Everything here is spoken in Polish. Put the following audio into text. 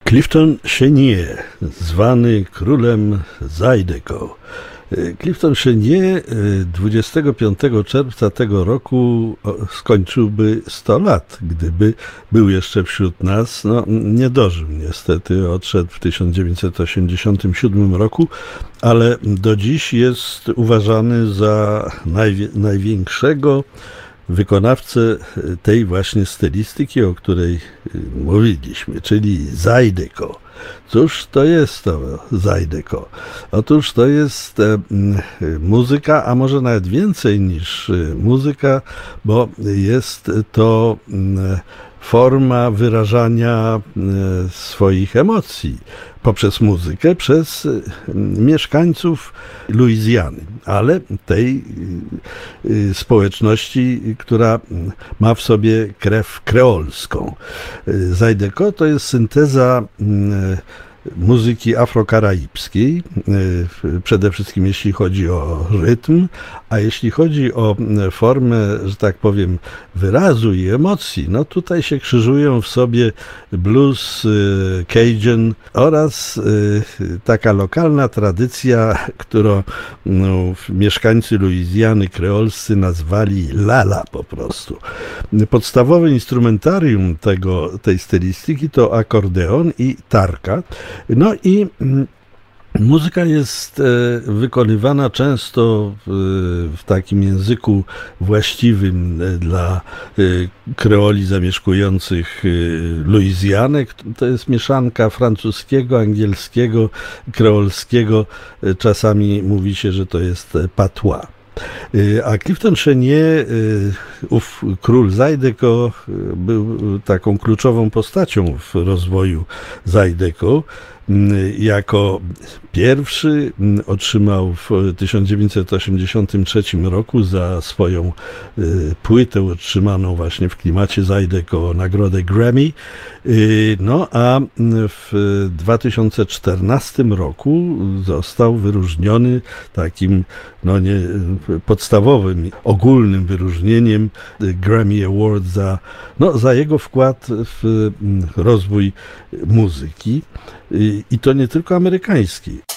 Clifton Chenier, zwany królem Zydeco. Clifton Chenier 25 czerwca tego roku skończyłby 100 lat, gdyby był jeszcze wśród nas. No, nie dożył niestety, odszedł w 1987 roku, ale do dziś jest uważany za największego wykonawcę tej właśnie stylistyki, o której mówiliśmy, czyli Zydeco. Cóż to jest to Zydeco? Otóż to jest muzyka, a może nawet więcej niż muzyka, bo jest to forma wyrażania swoich emocji poprzez muzykę przez mieszkańców Luizjany, ale tej społeczności, która ma w sobie krew kreolską. Zydeco to jest synteza muzyki afrokaraibskiej, przede wszystkim jeśli chodzi o rytm, a jeśli chodzi o formę, że tak powiem, wyrazu i emocji, no tutaj się krzyżują w sobie blues, cajun oraz taka lokalna tradycja, którą mieszkańcy Luizjany kreolscy nazwali lala po prostu. Podstawowe instrumentarium tej stylistyki to akordeon i tarka. No i muzyka jest wykonywana często w takim języku właściwym dla kreoli zamieszkujących Luizjanę. To jest mieszanka francuskiego, angielskiego, kreolskiego. Czasami mówi się, że to jest patois. A Clifton Chenier, ów król Zydeco, był taką kluczową postacią w rozwoju Zydeco. Jako pierwszy otrzymał w 1983 roku za swoją płytę otrzymaną właśnie w klimacie Zydeco nagrodę Grammy. No a w 2014 roku został wyróżniony takim podstawowym, ogólnym wyróżnieniem Grammy Award za jego wkład w rozwój muzyki. I to nie tylko amerykańskiej.